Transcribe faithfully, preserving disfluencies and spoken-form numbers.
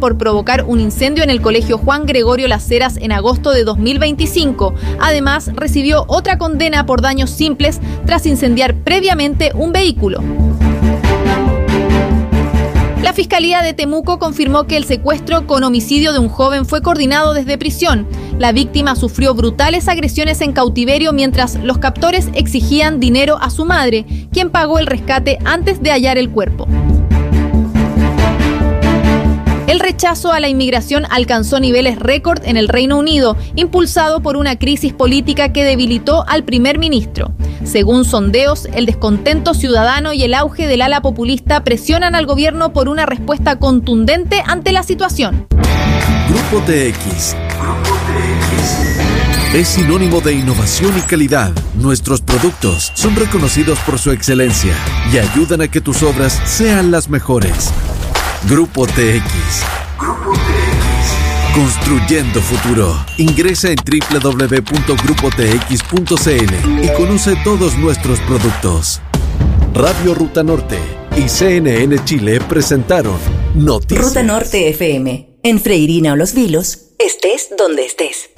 por provocar un incendio en el Colegio Juan Gregorio Las Heras en agosto de dos mil veinticinco. Además, recibió otra condena por daños simples tras incendiar previamente un vehículo. La Fiscalía de Temuco confirmó que el secuestro con homicidio de un joven fue coordinado desde prisión. La víctima sufrió brutales agresiones en cautiverio mientras los captores exigían dinero a su madre, quien pagó el rescate antes de hallar el cuerpo. El rechazo a la inmigración alcanzó niveles récord en el Reino Unido, impulsado por una crisis política que debilitó al primer ministro. Según sondeos, el descontento ciudadano y el auge del ala populista presionan al gobierno por una respuesta contundente ante la situación. Grupo T X. Grupo T X. Es sinónimo de innovación y calidad. Nuestros productos son reconocidos por su excelencia y ayudan a que tus obras sean las mejores. Grupo T X. Grupo T X. Construyendo futuro. Ingresa en doble u doble u doble u punto grupo t x punto c l y conoce todos nuestros productos. Radio Ruta Norte y C N N Chile presentaron Noticias. Ruta Norte F M. En Freirina o Los Vilos, estés donde estés.